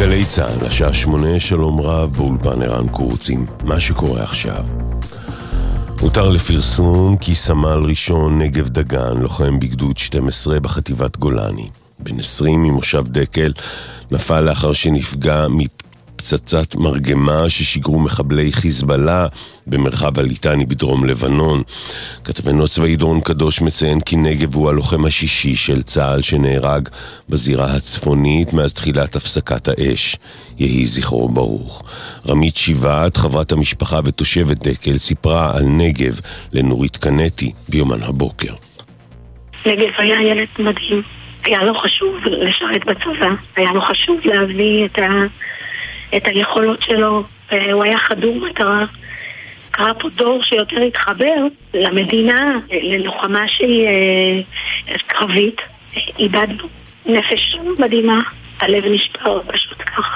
גלי צה"ל, השעה 8, שלום רב, באולפן ערן קורצים. מה שקורה עכשיו. הותר לפרסום כי סמל ראשון נגב דגן, לוחם בגדוד 12 בחטיבת גולני, בן 20 ממושב דקל, נפל לאחר שנפגע מפצצת מרגמה ששיגרו מחבלי חיזבאללה במרחב הליטני בדרום לבנון. כתבנו צבאי דורון קדוש מציין כי נגב הוא הלוחם השישי של צה"ל שנהרג בזירה הצפונית מאז תחילת הפסקת האש. יהי זכרו ברוך. רמית שיבת, חברת המשפחה ותושבת דקל, סיפרה על נגב לנורית קנטי ביומן הבוקר. נגב היה ילד מדהים. היה לו חשוב לשרת בצבא. היה לו חשוב להביא את היכולות שלו. הוא היה חדור מטרה. קרה פה דור שיותר התחבר למדינה, ללוחמה שהיא קרבית. איבדנו נפש מדהימה. הלב נשבר פשוט ככה.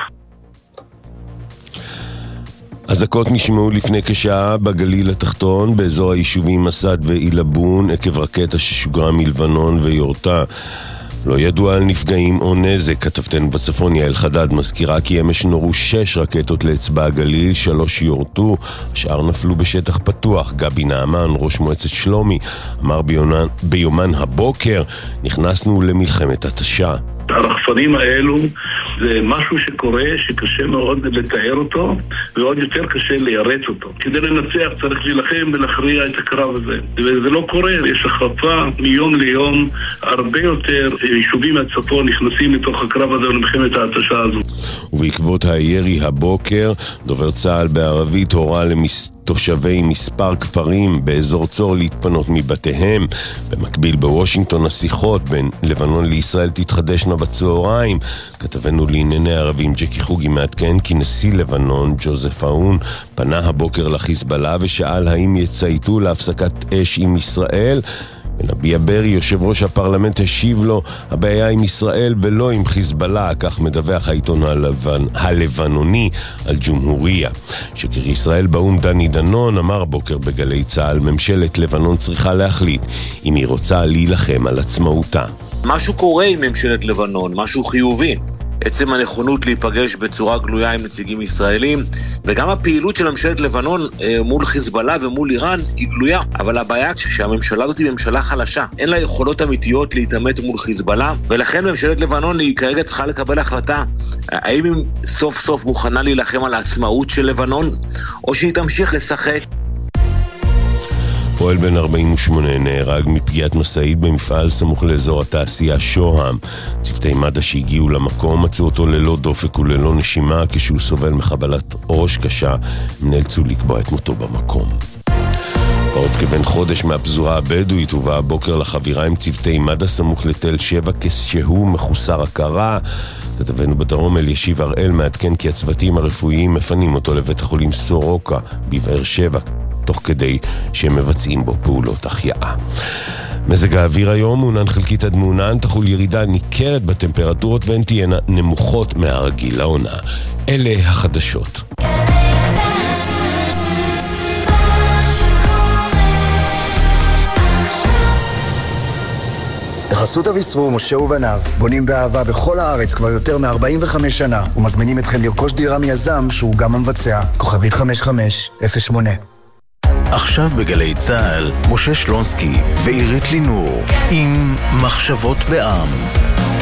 אזעקות נשמעו לפני כשעה בגליל התחתון, באזור היישובים מסד ואילבון, עקב רקטה ששוגרה מלבנון ויורתה. לא ידוע על נפגעים או נזק. כתבתנו בצפון יעל חדד מזכירה כי אמש נורו 6 רקטות לאצבע הגליל, 3 יורטו, השאר נפלו בשטח פתוח. גבי נעמן, ראש מועצת שלומי, אמר ביומן הבוקר, נכנסנו למלחמת התשה. הרחפנים האלו זה משהו שקורה, שקשה מאוד לתאר אותו, ועוד יותר קשה ליירט אותו. כדי לנצח צריך להילחם ולהכריע את הקרב הזה. וזה לא קורה, יש החרפה מיום ליום, הרבה יותר יישובים מהצפון נכנסים לתוך הקרב הזה ולמלחמת ההתשה הזו. ובעקבות הירי הבוקר, דובר צה"ל בערבית הורה תושבי מספר כפרים באזור צור להתפנות מבתיהם. במקביל בוושינגטון השיחות בין לבנון לישראל תתחדשנה בצהריים. כתבנו לענייני ערבים ג'קי חוגי מעדכן כי נשיא לבנון ג'וזף אאון פנה הבוקר לחיזבאללה ושאל האם יצייתו להפסקת אש עם ישראל. ונביה ברי, יושב ראש הפרלמנט, השיב לו, הבעיה עם ישראל ולא עם חיזבאללה, כך מדווח העיתון הלבנוני אל-ג'ומהוריה. שגריר ישראל באו"ם דני דנון אמר בוקר בגלי צה"ל, ממשלת לבנון צריכה להחליט אם היא רוצה להילחם על עצמאותה. משהו קורה עם ממשלת לבנון, משהו חיובי. עצם הנכונות להיפגש בצורה גלויה עם נציגים ישראלים, וגם הפעילות של ממשלת לבנון מול חיזבאללה ומול איראן היא גלויה. אבל הבעיה שהממשלה הזאת היא ממשלה חלשה, אין לה יכולות אמיתיות להתעמת מול חיזבאללה, ולכן ממשלת לבנון היא כרגע צריכה לקבל החלטה האם היא סוף סוף מוכנה להילחם על העצמאות של לבנון, או שהיא תמשיך לשחק. פועל בן 48 נהרג מפגיעת משאית במפעל סמוך לאזור התעשייה שוהם. צוותי מד"א שהגיעו למקום מצאו אותו ללא דופק וללא נשימה כשהוא סובל מחבלת ראש קשה. הם נאלצו לקבוע את מותו במקום. עוד כבן חודש מהפזורה הבדואית הובא הבוקר לחבירה עם צוותי מד"א סמוך לתל שבע כשהוא מחוסר הכרה. כתבנו בדרום אלישיב הראל מעדכן כי הצוותים הרפואיים מפנים אותו לבית החולים סורוקה בבאר שבע, תוך כדי שהם מבצעים בו פעולות החייאה. מזג האוויר היום מעונן חלקית עד מעונן, תחול ירידה ניכרת בטמפרטורות והן תהיינה נמוכות מהרגיל לעונה. אלה החדשות. בחסות אביסרו, משה ובניו, בונים באהבה בכל הארץ כבר יותר מ-45 שנה, ומזמינים אתכם לרכוש דירה מיזם שהוא גם המבצע. כוכבית 5508. עכשיו בגלי צה"ל, משה שלונסקי ועירית לינור עם מחשבות בעם.